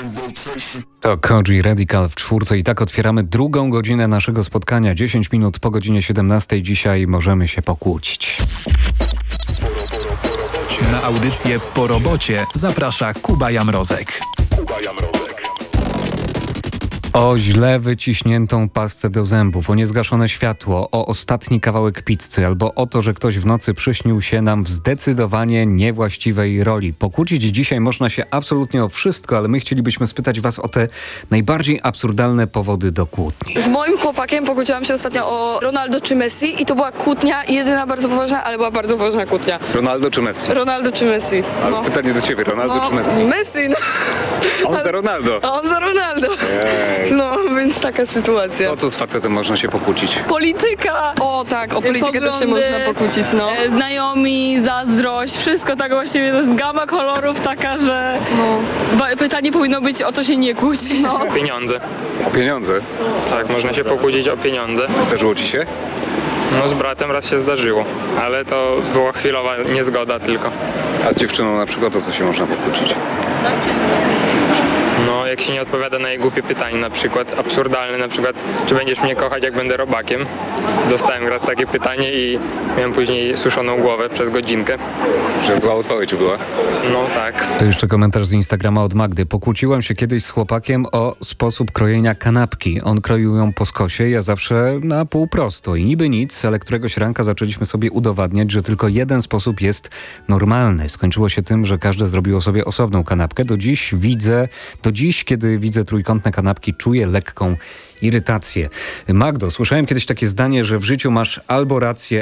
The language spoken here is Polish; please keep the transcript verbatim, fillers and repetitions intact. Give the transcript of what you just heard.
To Koji Radical w czwórce i tak otwieramy drugą godzinę naszego spotkania. dziesięć minut po godzinie siedemnastej. Dzisiaj możemy się pokłócić. Na audycję Po robocie zaprasza Kuba Jamrozek. O źle wyciśniętą pastę do zębów, o niezgaszone światło, o ostatni kawałek pizzy albo o to, że ktoś w nocy przyśnił się nam w zdecydowanie niewłaściwej roli. Pokłócić dzisiaj można się absolutnie o wszystko, ale my chcielibyśmy spytać was o te najbardziej absurdalne powody do kłótni. Z moim chłopakiem pokłóciłam się ostatnio o Ronaldo czy Messi i to była kłótnia jedyna bardzo poważna, ale była bardzo ważna kłótnia. Ronaldo czy Messi? Ronaldo czy Messi. Ale No. pytanie do ciebie, Ronaldo No, czy Messi? Messi, no. On za Ronaldo. A on za Ronaldo. Ej. No, więc taka sytuacja. Po co z facetem można się pokłócić? Polityka, O tak, o politykę też się poglądy, można pokłócić, no. e, znajomi, zazdrość, wszystko tak właściwie, to jest gama kolorów taka, że No. ba- pytanie powinno być o co się nie kłócić. No. Pieniądze. O pieniądze? Tak, można się pokłócić o pieniądze. Zdarzyło ci się? No z bratem raz się zdarzyło, ale to była chwilowa niezgoda tylko. A z dziewczyną na przykład o co się można pokłócić? No jak się nie odpowiada na jej głupie pytanie, na przykład absurdalne, na przykład czy będziesz mnie kochać jak będę robakiem? Dostałem raz takie pytanie i miałem później suszoną głowę przez godzinkę. Że zła odpowiedź była? No tak. To jeszcze komentarz z Instagrama od Magdy. Pokłóciłem się kiedyś z chłopakiem o sposób krojenia kanapki. On kroił ją po skosie, ja zawsze na pół prosto. I niby nic, ale któregoś ranka zaczęliśmy sobie udowadniać, że tylko jeden sposób jest normalny. Skończyło się tym, że każde zrobiło sobie osobną kanapkę. Do dziś widzę, do dziś, kiedy widzę trójkątne kanapki, czuję lekką irytację. Magdo, słyszałem kiedyś takie zdanie, że w życiu masz albo rację,